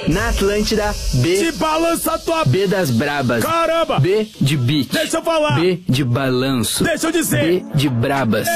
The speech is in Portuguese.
Na Atlântida, B Se balança tua... B das brabas. Caramba! B de beat. Deixa eu falar. B de balanço. Deixa eu dizer. B de brabas.